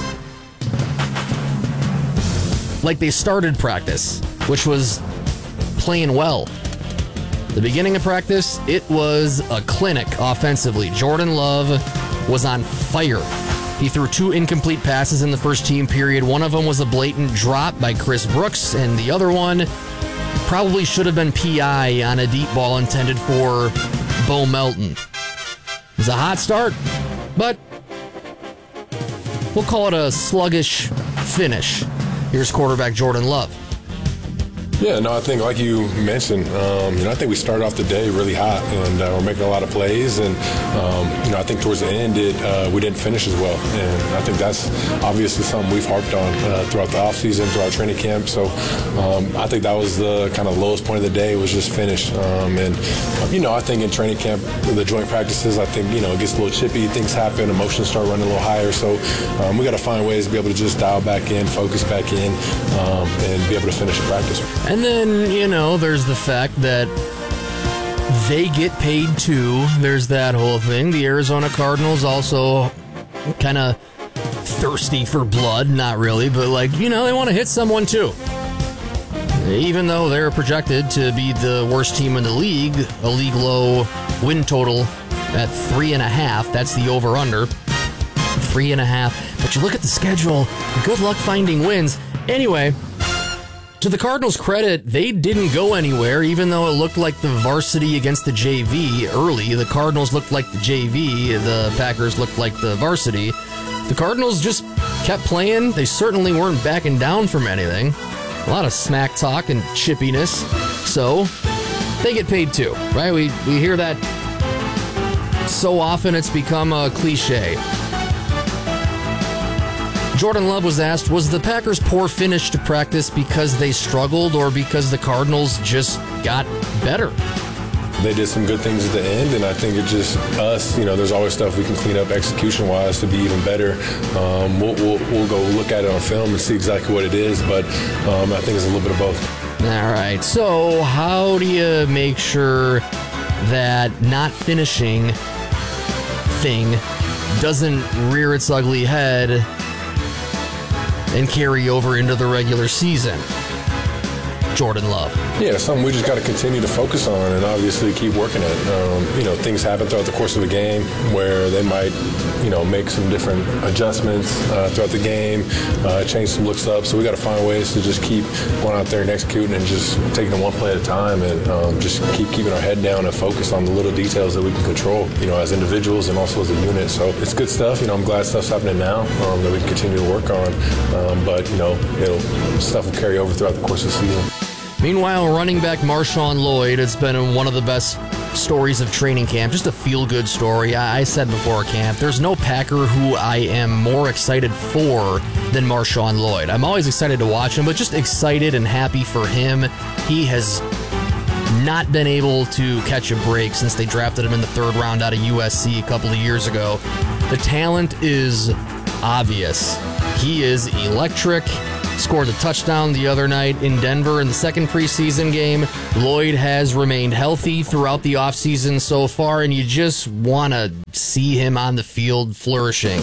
like they started practice, which was playing well. The beginning of practice, it was a clinic offensively. Jordan Love was on fire. He threw 2 incomplete passes in the first team period. One of them was a blatant drop by Chris Brooks, and the other one probably should have been PI on a deep ball intended for Bo Melton. It was a hot start, but we'll call it a sluggish finish. Here's quarterback Jordan Love. Yeah, no, I think like you mentioned, I think we started off the day really hot, and we're making a lot of plays, and I think towards the end we didn't finish as well, and I think that's obviously something we've harped on throughout the offseason, throughout training camp. So I think that was the kind of lowest point of the day, was just finish. I think in training camp, the joint practices, I think it gets a little chippy, things happen, emotions start running a little higher. So we got to find ways to be able to just dial back in, focus back in, and be able to finish the practice. And then, there's the fact that they get paid too. There's that whole thing. The Arizona Cardinals also kind of thirsty for blood. Not really, but they want to hit someone too. Even though they're projected to be the worst team in the league, a league low win total at 3.5. That's the over-under. 3.5. But you look at the schedule, good luck finding wins. Anyway, to the Cardinals' credit, they didn't go anywhere, even though it looked like the varsity against the JV early. The Cardinals looked like the JV, the Packers looked like the varsity. The Cardinals just kept playing. They certainly weren't backing down from anything. A lot of smack talk and chippiness. So, they get paid too, right? We hear that so often it's become a cliche. Jordan Love was asked, was the Packers' poor finish to practice because they struggled or because the Cardinals just got better? They did some good things at the end, and I think it's just us. There's always stuff we can clean up execution-wise to be even better. We'll go look at it on film and see exactly what it is, but I think it's a little bit of both. All right, so how do you make sure that not finishing thing doesn't rear its ugly head and carry over into the regular season? Jordan Love. Yeah, something we just got to continue to focus on and obviously keep working at. Things happen throughout the course of a game where they might, make some different adjustments throughout the game, change some looks up. So we got to find ways to just keep going out there and executing and just taking it one play at a time and just keep keeping our head down and focus on the little details that we can control, as individuals and also as a unit. So it's good stuff. I'm glad stuff's happening now that we can continue to work on. But stuff will carry over throughout the course of the season. Meanwhile, running back Marshawn Lloyd, it's been one of the best stories of training camp. Just a feel-good story. I said before camp, there's no Packer who I am more excited for than Marshawn Lloyd. I'm always excited to watch him, but just excited and happy for him. He has not been able to catch a break since they drafted him in the 3rd round out of USC a couple of years ago. The talent is obvious. He is electric. Scored a touchdown the other night in Denver in the 2nd preseason game. Lloyd has remained healthy throughout the offseason so far, and you just want to see him on the field flourishing.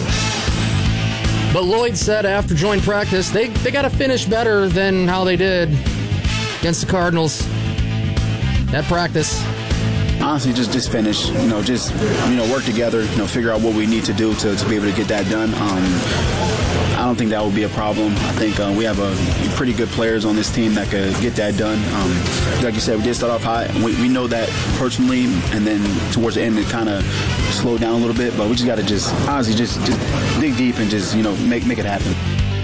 But Lloyd said after joint practice, they got to finish better than how they did against the Cardinals at practice. Honestly, just finish, work together, figure out what we need to do to be able to get that done. I don't think that will be a problem. I think we have a pretty good players on this team that could get that done. Like you said, we did start off hot. We know that personally, and then towards the end it kind of slowed down a little bit. But we just got to just dig deep and just make it happen.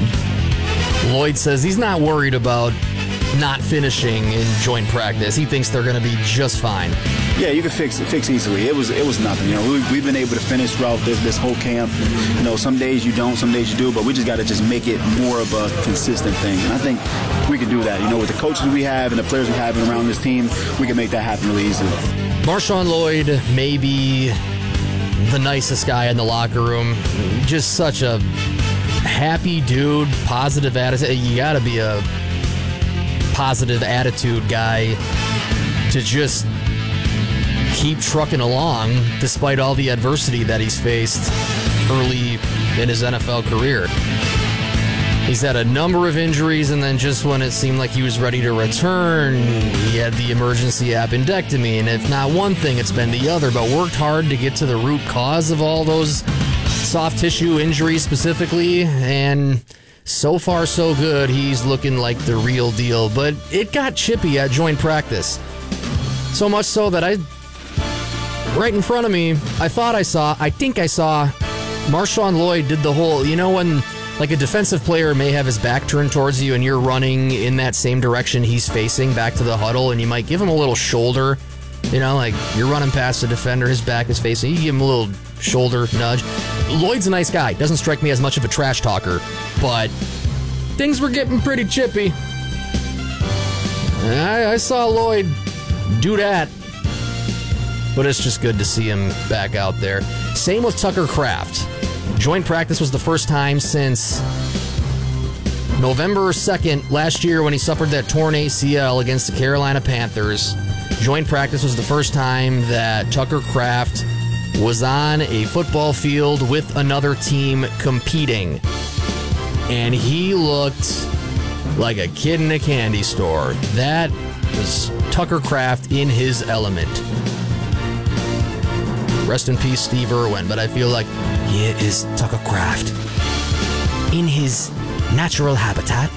Lloyd says he's not worried about not finishing in joint practice. He thinks they're going to be just fine. Yeah, you can fix easily. It was nothing. We've been able to finish throughout this whole camp. Some days you don't, some days you do, but we just got to just make it more of a consistent thing. And I think we can do that. With the coaches we have and the players we have around this team, we can make that happen really easily. Marshawn Lloyd may be the nicest guy in the locker room. Just such a happy dude, positive attitude. You got to be a positive attitude guy to just keep trucking along despite all the adversity that he's faced early in his NFL career. He's had a number of injuries, and then just when it seemed like he was ready to return, he had the emergency appendectomy, and if not one thing, it's been the other, but worked hard to get to the root cause of all those soft tissue injuries specifically, and so far so good. He's looking like the real deal, but it got chippy at joint practice. So much so that right in front of me, I think I saw Marshawn Lloyd did the whole, when like a defensive player may have his back turned towards you and you're running in that same direction he's facing back to the huddle, and you might give him a little shoulder, like you're running past the defender, his back is facing, you give him a little shoulder nudge. Lloyd's a nice guy. Doesn't strike me as much of a trash talker, but things were getting pretty chippy. I saw Lloyd do that. But it's just good to see him back out there. Same with Tucker Kraft. Joint practice was the first time since November 2nd last year when he suffered that torn ACL against the Carolina Panthers. Joint practice was the first time that Tucker Kraft was on a football field with another team competing. And he looked like a kid in a candy store. That was Tucker Kraft in his element. Rest in peace, Steve Irwin, but I feel like here is Tucker Kraft in his natural habitat,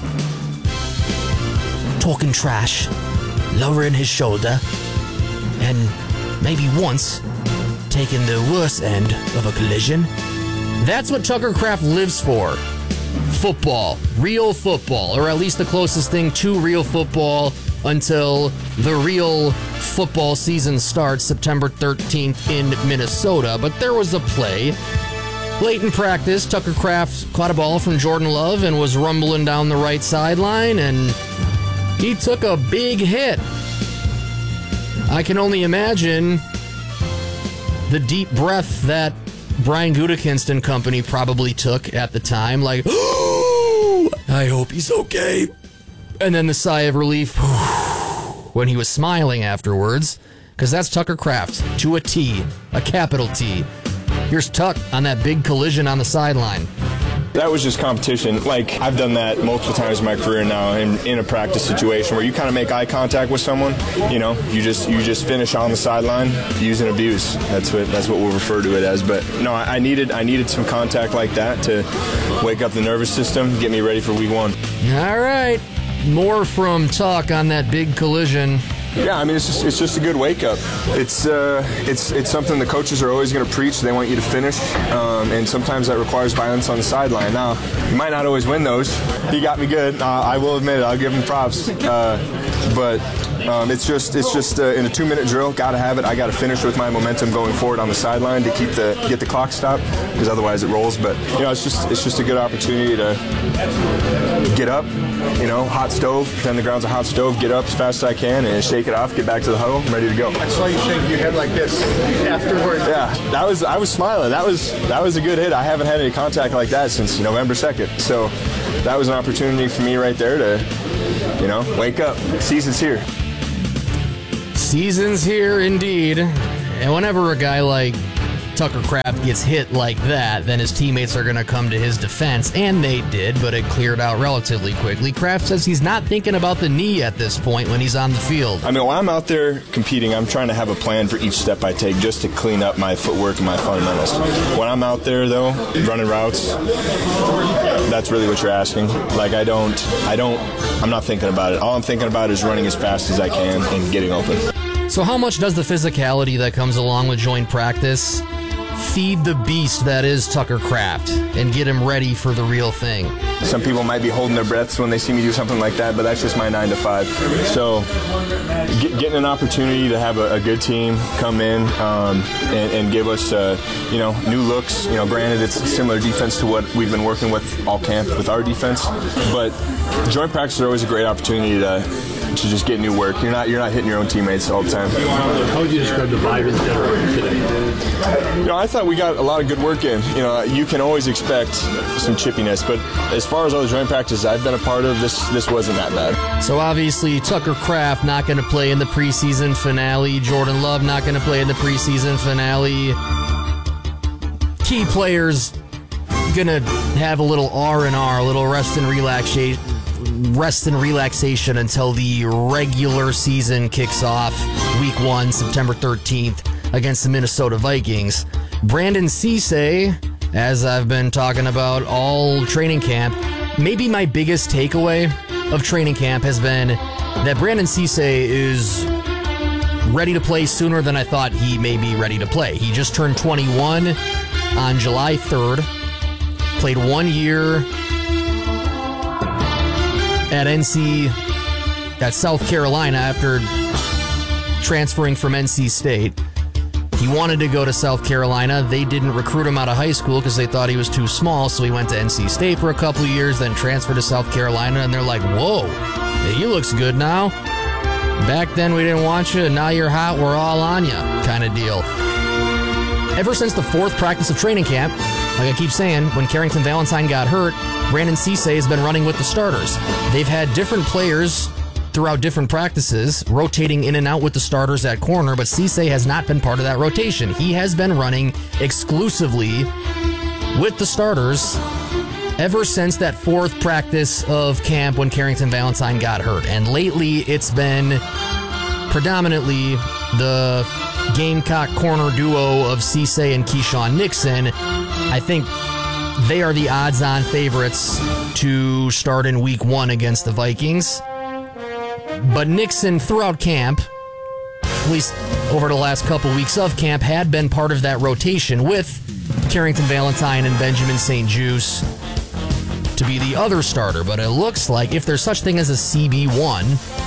talking trash, lowering his shoulder, and maybe once taking the worst end of a collision. That's what Tucker Kraft lives for. Football. Real football. Or at least the closest thing to real football until the real football season starts September 13th in Minnesota. But there was a play. Late in practice, Tucker Kraft caught a ball from Jordan Love and was rumbling down the right sideline, and he took a big hit. I can only imagine the deep breath that Brian Gutekunst and company probably took at the time, like, oh, I hope he's okay. And then the sigh of relief when he was smiling afterwards, because that's Tucker Kraft to a T, a capital T. Here's Tuck on that big collision on the sideline. That was just competition. Like, I've done that multiple times in my career now in a practice situation where you kind of make eye contact with someone. You know, you just finish on the sideline, use and abuse. That's what we'll refer to it as. But no, I needed some contact like that to wake up the nervous system, get me ready for week one. All right. More from Tuck on that big collision. Yeah, I mean, it's just a good wake up. It's something the coaches are always going to preach. They want you to finish, and sometimes that requires violence on the sideline. Now, you might not always win those. He got me good. I will admit it. I'll give him props. but it's just in a 2-minute drill. Got to have it. I got to finish with my momentum going forward on the sideline to get the clock stopped, because otherwise it rolls. But it's just a good opportunity to get up. Hot stove. Pretend the ground's a hot stove. Get up as fast as I can and shake it off. Get back to the huddle. I'm ready to go. I saw you shake your head like this afterwards. Yeah, I was smiling. That was a good hit. I haven't had any contact like that since November 2nd. So that was an opportunity for me right there to, wake up. Season's here. Season's here indeed. And whenever a guy like Tucker Kraft gets hit like that, then his teammates are going to come to his defense, and they did, but it cleared out relatively quickly. Kraft says he's not thinking about the knee at this point when he's on the field. When I'm out there competing, I'm trying to have a plan for each step I take just to clean up my footwork and my fundamentals. When I'm out there, though, running routes, that's really what you're asking. I'm not thinking about it. All I'm thinking about is running as fast as I can and getting open. So how much does the physicality that comes along with joint practice feed the beast that is Tucker Kraft and get him ready for the real thing? Some people might be holding their breaths when they see me do something like that, but that's just my 9 to 5. So getting an opportunity to have a good team come in and give us new looks. Granted, it's similar defense to what we've been working with all camp with our defense, but joint practice is always a great opportunity to just get new work. You're not hitting your own teammates all the time. How would you describe the vibe in general today? I thought we got a lot of good work in. You can always expect some chippiness, but as far as all the joint practices I've been a part of, this wasn't that bad. So obviously Tucker Kraft not going to play in the preseason finale. Jordan Love not going to play in the preseason finale. Key players going to have a little R&R, a little rest and relaxation until the regular season kicks off week 1, September 13th against the Minnesota Vikings. Brandon Cisse, as I've been talking about all training camp, maybe my biggest takeaway of training camp has been that Brandon Cisse is ready to play sooner than I thought he may be ready to play. He just turned 21 on July 3rd, played 1 year at South Carolina after transferring from NC State. He wanted to go to South Carolina. They didn't recruit him out of high school because they thought he was too small, so he went to NC State for a couple of years, then transferred to South Carolina, and they're like, whoa, he looks good now. Back then we didn't want you, and now you're hot, we're all on you kind of deal. Ever since the 4th practice of training camp, like I keep saying, when Carrington Valentine got hurt, Brandon Cisse has been running with the starters. They've had different players throughout different practices, rotating in and out with the starters at corner, but Cisse has not been part of that rotation. He has been running exclusively with the starters ever since that 4th practice of camp when Carrington Valentine got hurt. And lately, it's been predominantly the Gamecock corner duo of Cisse and Keyshawn Nixon. I think they are the odds-on favorites to start in week 1 against the Vikings. But Nixon, throughout camp, at least over the last couple weeks of camp, had been part of that rotation with Carrington Valentine and Benjamin St-Juste to be the other starter. But it looks like if there's such thing as a CB1,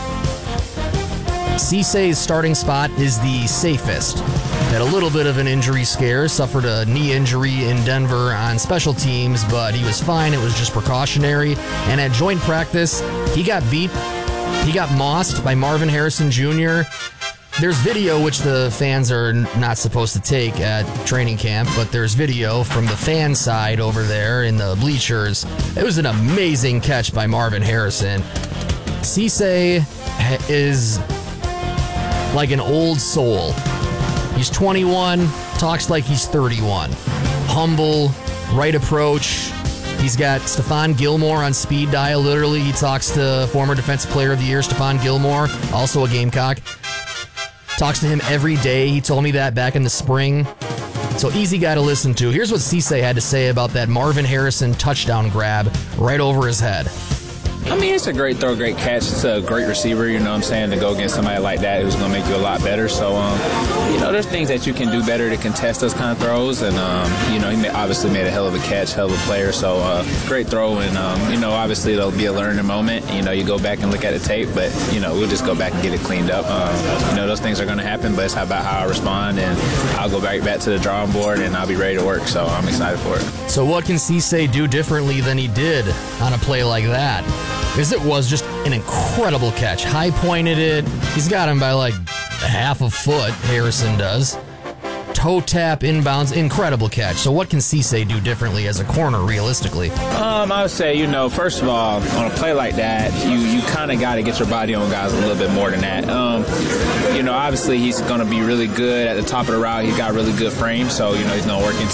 Cisse's starting spot is the safest. Had a little bit of an injury scare, suffered a knee injury in Denver on special teams, but he was fine. It was just precautionary. And at joint practice, he got beat. He got mossed by Marvin Harrison Jr. There's video, which the fans are not supposed to take at training camp, but there's video from the fan side over there in the bleachers. It was an amazing catch by Marvin Harrison. Cisse is like an old soul. He's 21, talks like he's 31. Humble, right approach. He's got Stephon Gilmore on speed dial, literally. He talks to former Defensive Player of the Year, Stephon Gilmore, also a Gamecock. Talks to him every day. He told me that back in the spring. So easy guy to listen to. Here's what Cisse had to say about that Marvin Harrison touchdown grab right over his head. I mean, it's a great throw, great catch. It's a great receiver, you know what I'm saying, to go against somebody like that who's going to make you a lot better. So, you know, there's things that you can do better to contest those kind of throws. And, you know, he obviously made a hell of a catch, hell of a player. So, great throw. And, you know, obviously it'll be a learning moment. You know, you go back and look at the tape, but, you know, we'll just go back and get it cleaned up. You know, those things are going to happen, but it's about how I respond. And I'll go back to the drawing board, and I'll be ready to work. So I'm excited for it. So what can Cisse do differently than he did on a play like that? Because it was just an incredible catch. High pointed it. He's got him by like half a foot, Harrison does. Toe tap, inbounds, incredible catch. So what can Cisse do differently as a corner, realistically? I would say, you know, first of all, on a play like that, you kind of got to get your body on guys a little bit more than that. You know, obviously he's going to be really good at the top of the route. He's got really good frame, so, you know, he's going to work into